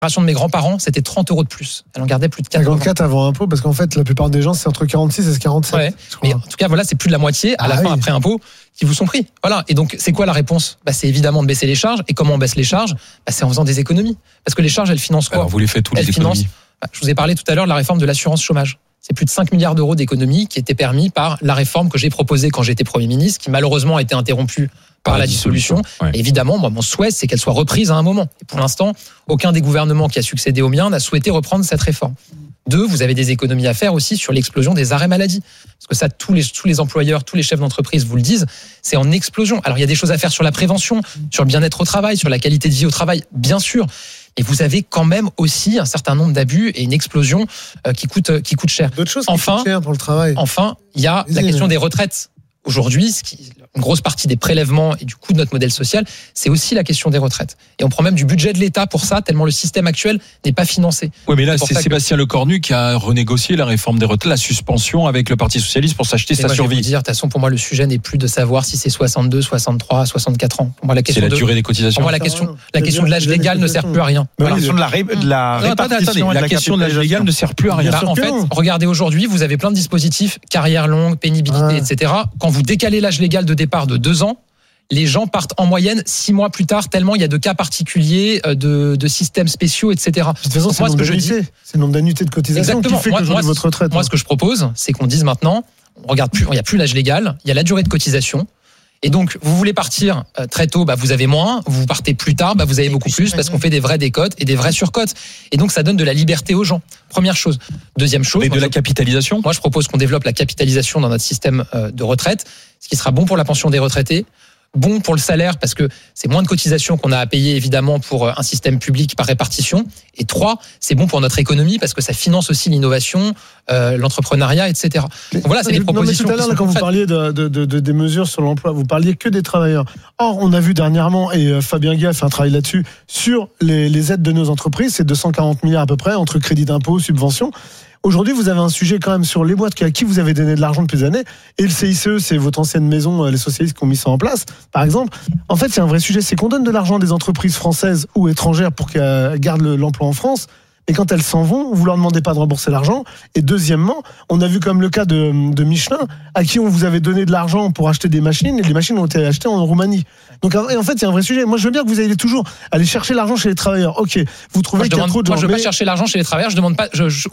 de mes grands-parents, c'était 30 € de plus. Elle en gardait plus de 54 avant impôt, parce qu'en fait, la plupart des gens, c'est entre 46 et 47. Ouais. Mais en tout cas, voilà, c'est plus de la moitié à la fin après impôt qui vous sont pris. Voilà. Et donc, c'est quoi la réponse ? C'est évidemment de baisser les charges. Et comment on baisse les charges ? C'est en faisant des économies. Parce que les charges, elles financent quoi ? Alors, vous les faites tous les économies. Je vous ai parlé tout à l'heure de la réforme de l'assurance chômage. C'est plus de 5 milliards d'euros d'économies qui étaient permis par la réforme que j'ai proposée quand j'étais Premier ministre, qui malheureusement a été interrompue par la dissolution. Ouais. Évidemment, moi, mon souhait, c'est qu'elle soit reprise à un moment. Et pour l'instant, aucun des gouvernements qui a succédé au mien n'a souhaité reprendre cette réforme. 2, vous avez des économies à faire aussi sur l'explosion des arrêts maladie. Parce que ça, tous les employeurs, tous les chefs d'entreprise vous le disent, c'est en explosion. Alors, il y a des choses à faire sur la prévention, sur le bien-être au travail, sur la qualité de vie au travail, bien sûr. Et vous avez quand même aussi un certain nombre d'abus et une explosion qui coûte cher. D'autres choses qui coûtent cher pour le travail. Enfin, il y a la question des retraites. Aujourd'hui, une grosse partie des prélèvements et du coût de notre modèle social, c'est aussi la question des retraites. Et on prend même du budget de l'État pour ça, tellement le système actuel n'est pas financé. Oui, mais là, c'est Sébastien Lecornu qui a renégocié la réforme des retraites, la suspension avec le Parti Socialiste pour s'acheter sa survie. Je vais vous dire, de toute façon, pour moi, le sujet n'est plus de savoir si c'est 62, 63, 64 ans. Pour moi, c'est la durée des cotisations. Pour moi, la question de l'âge légal ne sert plus à rien. La question de la répartition. La question de l'âge légal ne sert plus à rien. En fait, regardez aujourd'hui, vous avez plein de dispositifs, carrière longue, pénibilité, etc. Quand vous décalez l'âge légal de départ de 2 ans, les gens partent en moyenne 6 mois plus tard, tellement il y a de cas particuliers, de systèmes spéciaux, etc. De toute façon, c'est le nombre d'annuités de cotisation qui fait qu'aujourd'hui votre retraite. Moi, ce que je propose, c'est qu'on dise maintenant, on regarde plus, il n'y a plus l'âge légal, il y a la durée de cotisation. Et donc, vous voulez partir très tôt, vous avez moins. Vous partez plus tard, vous avez beaucoup plus, parce qu'on fait des vraies décotes et des vraies surcotes. Et donc, ça donne de la liberté aux gens. Première chose. Deuxième chose. Et de la capitalisation. Moi, je propose qu'on développe la capitalisation dans notre système de retraite, ce qui sera bon pour la pension des retraités, bon pour le salaire, parce que c'est moins de cotisations qu'on a à payer, évidemment, pour un système public par répartition. Et 3, c'est bon pour notre économie, parce que ça finance aussi l'innovation, l'entrepreneuriat, etc. Donc voilà, c'est les propositions. Mais tout à l'heure, quand vous parliez des mesures sur l'emploi, vous parliez que des travailleurs. Or, on a vu dernièrement, et Fabien Guy a fait un travail là-dessus, sur les aides de nos entreprises, c'est 240 milliards à peu près, entre crédits d'impôt, subventions. Aujourd'hui, vous avez un sujet quand même sur les boîtes à qui vous avez donné de l'argent depuis des années. Et le CICE, c'est votre ancienne maison, les socialistes qui ont mis ça en place, par exemple. En fait, c'est un vrai sujet, c'est qu'on donne de l'argent à des entreprises françaises ou étrangères pour qu'elles gardent l'emploi en France. Et quand elles s'en vont, vous leur demandez pas de rembourser l'argent. Et deuxièmement, on a vu comme le cas de Michelin, à qui on vous avait donné de l'argent pour acheter des machines, et les machines ont été achetées en Roumanie. Donc, et en fait, il y a un vrai sujet. Moi, je veux bien que vous ayez toujours aller chercher l'argent chez les travailleurs. Ok, vous trouvez qu'il y a trop de gens. Moi, je veux pas chercher l'argent chez les travailleurs. Je demande pas. Je veux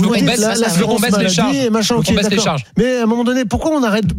qu'on baisse les charges. Mais à un moment donné, pourquoi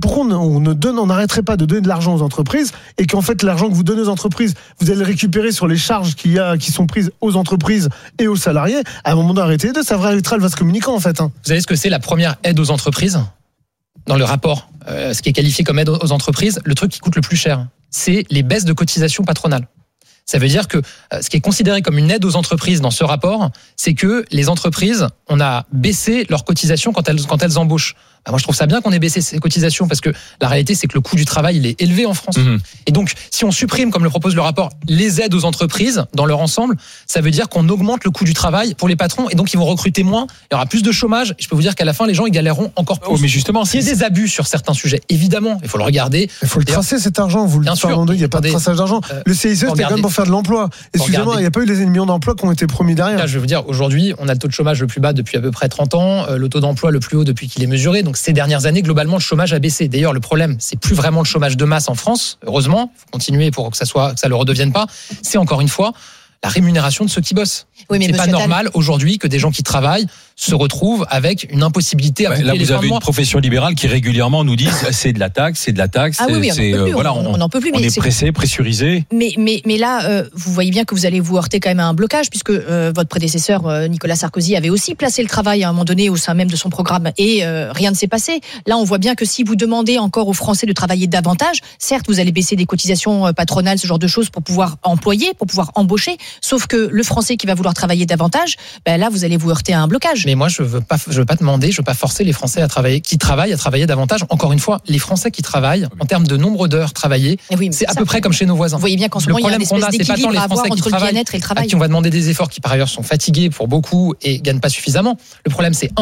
on n'arrêterait pas de donner de l'argent aux entreprises, et qu'en fait, l'argent que vous donnez aux entreprises, vous allez le récupérer sur les charges qui sont prises aux entreprises et aux salariés. À un moment donné, arrêtez de ça va être le vase communicant, en fait. Vous savez ce que c'est la première aide aux entreprises ? Dans le rapport, ce qui est qualifié comme aide aux entreprises, le truc qui coûte le plus cher, c'est les baisses de cotisations patronales. Ça veut dire que ce qui est considéré comme une aide aux entreprises dans ce rapport, c'est que les entreprises, on a baissé leurs cotisations quand elles embauchent. Moi, je trouve ça bien qu'on ait baissé ces cotisations, parce que la réalité, c'est que le coût du travail, il est élevé en France. Et donc, si on supprime, comme le propose le rapport, les aides aux entreprises dans leur ensemble, ça veut dire qu'on augmente le coût du travail pour les patrons, et donc ils vont recruter moins, il y aura plus de chômage, et je peux vous dire qu'à la fin, les gens, ils galèreront encore plus. Mais justement, s'il y a des abus sur certains sujets, évidemment, il faut le regarder. Il faut le tracer, cet argent, vous le dites, il n'y a pas de traçage d'argent. Le CICE, c'était quand même pour faire de l'emploi. Excusez-moi, il n'y a pas eu les millions d'emplois qui ont été promis derrière. Là, je veux vous dire, aujourd'hui, on a le taux de chômage le plus bas depuis à peu près 30 ans, le taux d'emploi le plus haut depuis qu'il est mesuré. Donc, ces dernières années, globalement, le chômage a baissé. D'ailleurs, le problème, c'est plus vraiment le chômage de masse en France. Heureusement, il faut continuer pour que ça le redevienne pas. C'est encore une fois la rémunération de ceux qui bossent. Oui, mais c'est pas normal aujourd'hui que des gens qui travaillent se retrouvent avec une impossibilité à boucler les fins de mois. Là, vous avez une profession libérale qui régulièrement nous dit c'est de la taxe. Ah oui, on n'en peut plus. On est pressé, pressurisé. Mais là, vous voyez bien que vous allez vous heurter quand même à un blocage, puisque votre prédécesseur Nicolas Sarkozy avait aussi placé le travail à un moment donné au sein même de son programme, et rien ne s'est passé. Là, on voit bien que si vous demandez encore aux Français de travailler davantage, certes, vous allez baisser des cotisations patronales, ce genre de choses, pour pouvoir employer, pour pouvoir embaucher. Sauf que le Français qui va vouloir travailler davantage, là, vous allez vous heurter à un blocage. Mais moi, je veux pas demander, je veux pas forcer les Français à travailler davantage. Encore une fois, les Français qui travaillent, en termes de nombre d'heures travaillées, c'est à peu près comme chez nos voisins. Vous voyez bien qu'en ce moment, il y a une espèce d'équilibre à avoir entre le bien-être et le travail. À qui on va demander des efforts qui, par ailleurs, sont fatigués pour beaucoup et gagnent pas suffisamment. Le problème, c'est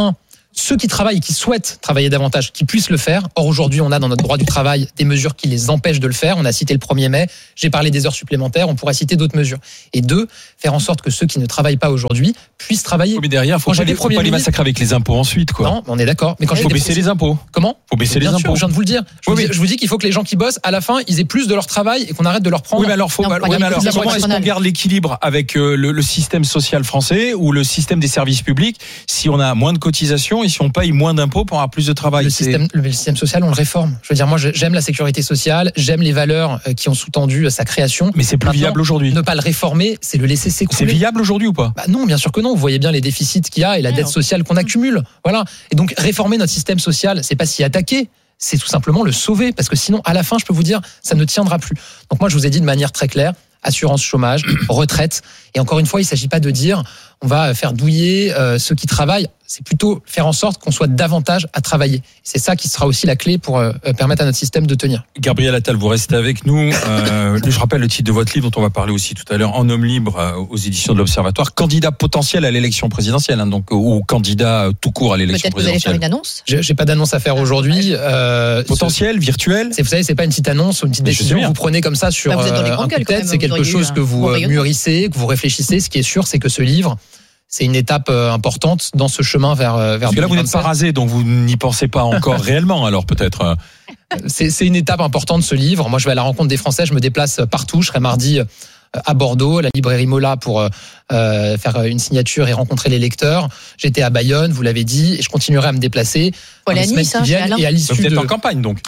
ceux qui travaillent et qui souhaitent travailler davantage, qui puissent le faire. Or, aujourd'hui, on a dans notre droit du travail des mesures qui les empêchent de le faire. On a cité le 1er mai, j'ai parlé des heures supplémentaires, on pourrait citer d'autres mesures. Et 2, faire en sorte que ceux qui ne travaillent pas aujourd'hui puissent travailler. Mais derrière, il faut pas les massacrer avec les impôts ensuite, quoi. Non, on est d'accord. Mais quand il faut baisser les impôts. Comment ? Il faut baisser les impôts. Sûr, je viens de vous le dire. Je vous dis qu'il faut que les gens qui bossent, à la fin, ils aient plus de leur travail et qu'on arrête de leur prendre. Oui, mais alors, comment est-ce qu'on garde l'équilibre avec le système social français ou le système des services publics si on a moins de cotisations et si on paye moins d'impôts pour avoir plus de travail? Le système social, on le réforme. Je veux dire, moi, j'aime la sécurité sociale, j'aime les valeurs qui ont sous-tendu sa création. Mais c'est plus viable aujourd'hui. Ne pas le réformer, c'est le laisser s'écrouler. C'est viable aujourd'hui ou pas? Non, bien sûr que non. Vous voyez bien les déficits qu'il y a et la dette sociale qu'on accumule. Voilà. Et donc, réformer notre système social, c'est pas s'y attaquer, c'est tout simplement le sauver. Parce que sinon, à la fin, je peux vous dire, ça ne tiendra plus. Donc moi, je vous ai dit de manière très claire, assurance chômage, retraite. Et encore une fois, il ne s'agit pas de dire on va faire douiller ceux qui travaillent. C'est plutôt faire en sorte qu'on soit davantage à travailler. C'est ça qui sera aussi la clé pour permettre à notre système de tenir. Gabriel Attal, vous restez avec nous. Je rappelle le titre de votre livre dont on va parler aussi tout à l'heure, En homme libre, aux éditions de l'Observatoire. Candidat potentiel à l'élection présidentielle, donc ou candidat tout court à l'élection présidentielle. Peut-être que vous allez faire une annonce. J'ai pas d'annonce à faire aujourd'hui. Potentiel, virtuel. Vous savez, c'est pas une petite annonce ou une petite décision que vous prenez comme ça sur un coup-de-tête. C'est quelque chose que vous mûrissez, que vous réfléchissez. Ce qui est sûr, c'est que ce livre, c'est une étape importante dans ce chemin vers Parce que là, vous n'êtes pas rasé, donc vous n'y pensez pas encore réellement, alors peut-être. C'est une étape importante, ce livre. Moi, je vais à la rencontre des Français, je me déplace partout. Je serai mardi à Bordeaux, à la librairie Mola, pour faire une signature et rencontrer les lecteurs. J'étais à Bayonne, vous l'avez dit, et je continuerai à me déplacer dans les semaines qui viennent. Et à l'issue vous êtes en campagne, donc.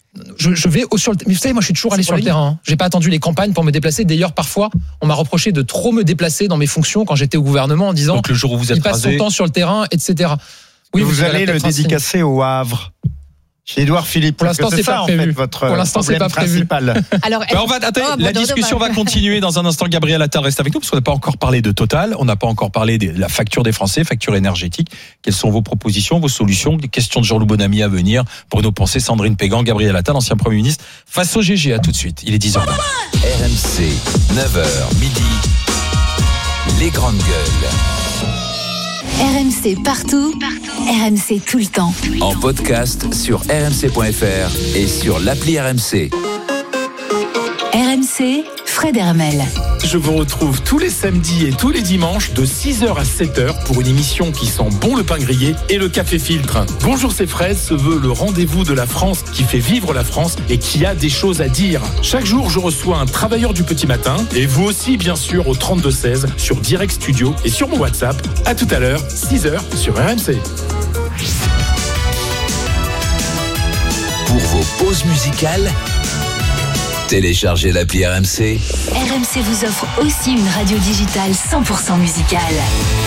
Je vais sur le terrain. Mais vous savez, moi, je suis toujours allé sur le terrain. J'ai pas attendu les campagnes pour me déplacer. D'ailleurs, parfois, on m'a reproché de trop me déplacer dans mes fonctions quand j'étais au gouvernement en disant donc, le jour où vous êtes il passe son temps sur le terrain, etc. Oui, vous allez le dédicacer au Havre. Chez Édouard Philippe. Pour l'instant, c'est pas prévu. Pour l'instant, c'est pas prévu. Alors, la discussion va continuer dans un instant. Gabriel Attal reste avec nous parce qu'on n'a pas encore parlé de Total. On n'a pas encore parlé de la facture des Français, facture énergétique. Quelles sont vos propositions, vos solutions? Des questions de Jean-Loup Bonamy à venir. Bruno Poncet, Sandrine Pégan, Gabriel Attal, ancien Premier ministre. Face au GG, à tout de suite. Il est 10h. RMC, 9h, midi. Les grandes gueules. RMC partout, RMC tout le temps. En podcast sur rmc.fr et sur l'appli RMC. RMC, Fred Hermel. Je vous retrouve tous les samedis et tous les dimanches de 6h à 7h pour une émission qui sent bon le pain grillé et le café filtre. Bonjour, c'est Fred se veut le rendez-vous de la France qui fait vivre la France et qui a des choses à dire. Chaque jour, je reçois un travailleur du petit matin et vous aussi, bien sûr, au 3216 sur Direct Studio et sur mon WhatsApp. À tout à l'heure, 6h sur RMC. Pour vos pauses musicales, téléchargez l'appli RMC. RMC vous offre aussi une radio digitale 100% musicale.